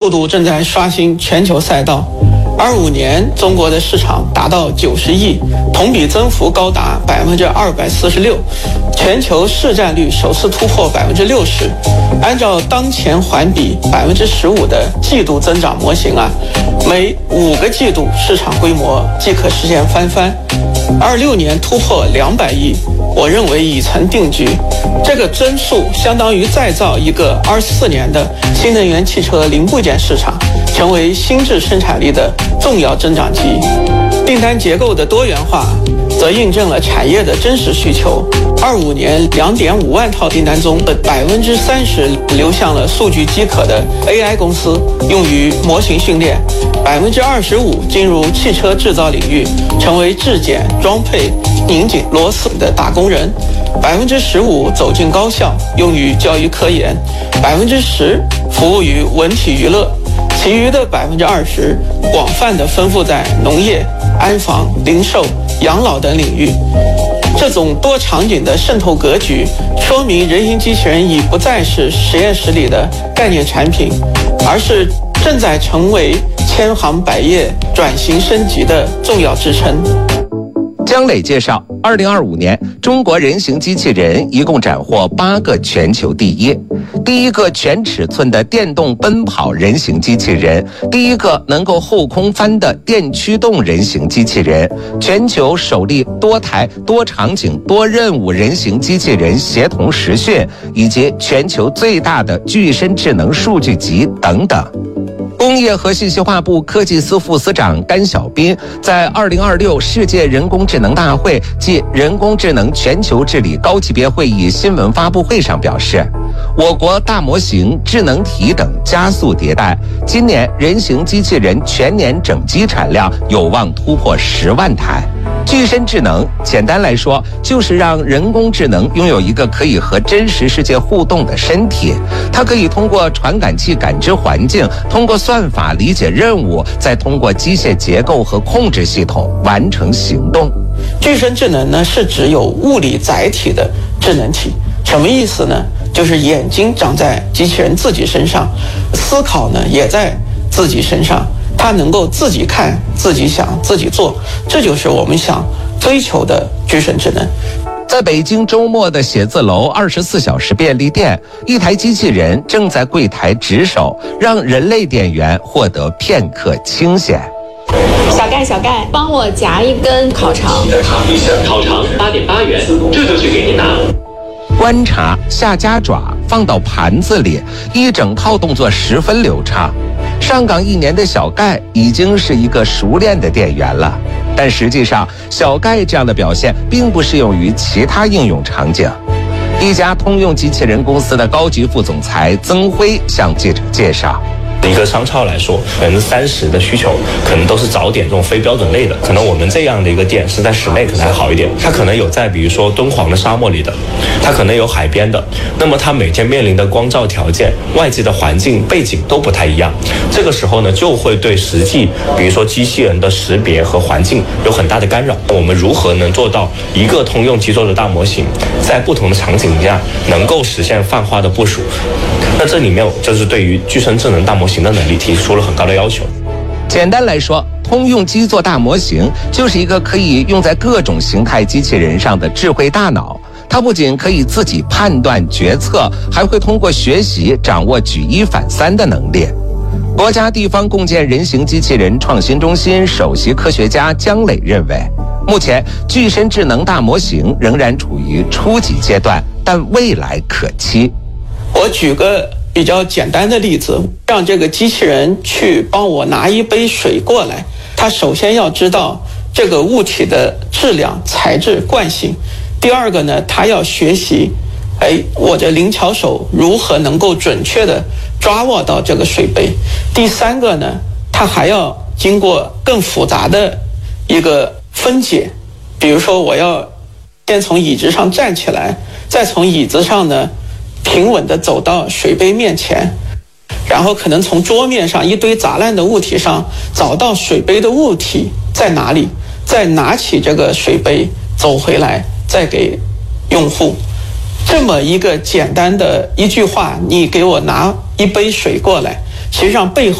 速度正在刷新全球赛道。25年，中国的市场达到90亿，同比增幅高达246%，全球市占率首次突破60%。按照当前环比15%的季度增长模型每5个季度市场规模即可实现翻番。26年突破200亿，我认为已成定局。这个增速相当于再造一个24年的新能源汽车零部件市场，成为新质生产力的重要增长极。订单结构的多元化则印证了产业的真实需求。25年2.5万套订单中的30%流向了数据饥渴的 AI 公司，用于模型训练；25%进入汽车制造领域，成为质检、装配、拧紧螺丝的打工人；15%走进高校，用于教育科研；10%服务于文体娱乐，其余的20%广泛地分布在农业、安防、零售、养老等领域。这种多场景的渗透格局，说明人形机器人已不再是实验室里的概念产品，而是正在成为千行百业转型升级的重要支撑。 姜磊介绍，2025年中国人形机器人一共斩获8个全球第一。第一个全尺寸的电动奔跑人形机器人，第一个能够后空翻的电驱动人形机器人，全球首例多台多场景多任务人形机器人协同实训，以及全球最大的具身智能数据集等等。工业和信息化部科技司副司长甘晓斌在2026世界人工智能大会暨人工智能全球治理高级别会议新闻发布会上表示，我国大模型、智能体等加速迭代，今年人形机器人全年整机产量有望突破10万台。具身智能简单来说，就是让人工智能拥有一个可以和真实世界互动的身体，它可以通过传感器感知环境，通过算法理解任务，再通过机械结构和控制系统完成行动。 具身智能呢，是指有物理载体的智能体。什么意思呢？就是眼睛长在机器人自己身上，思考呢也在自己身上，它能够自己看、自己想、自己做，这就是我们想追求的具身智能。 在北京周末的写字楼24小时便利店，一台机器人正在柜台值守，让人类店员获得片刻清闲。 小盖，帮我夹一根烤肠。 烤肠8.8元，这就去给您拿。 观察下夹爪放到盘子里，一整套动作十分流畅。上岗1年的小盖已经是一个熟练的店员了，但实际上小盖这样的表现并不适用于其他应用场景。一家通用机器人公司的高级副总裁曾辉向记者介绍， 一个商超来说，30%的需求可能都是早点这种非标准类的，可能我们这样的一个店是在室内可能还好一点，它可能有在比如说敦煌的沙漠里的，它可能有海边的，那么它每天面临的光照条件、外界的环境背景都不太一样，这个时候呢就会对实际比如说机器人的识别和环境有很大的干扰。我们如何能做到一个通用基座的大模型在不同的场景下能够实现泛化的部署？那这里面就是对于具身智能大模型的能力提出了很高的要求。 简单来说，通用基座大模型就是一个可以用在各种形态机器人上的智慧大脑。它不仅可以自己判断决策，还会通过学习掌握举一反三的能力。国家地方共建人形机器人创新中心首席科学家姜磊认为，目前具身智能大模型仍然处于初级阶段，但未来可期。 我举个比较简单的例子，让这个机器人去帮我拿一杯水过来，它首先要知道这个物体的质量、材质、惯性。第二个呢，它要学习我的灵巧手如何能够准确的抓握到这个水杯。第三个呢，它还要经过更复杂的一个分解，比如说我要先从椅子上站起来，再从椅子上呢平稳地走到水杯面前，然后可能从桌面上一堆杂乱的物体上找到水杯的物体在哪里，再拿起这个水杯走回来再给用户。这么一个简单的一句话，你给我拿一杯水过来，实际上背后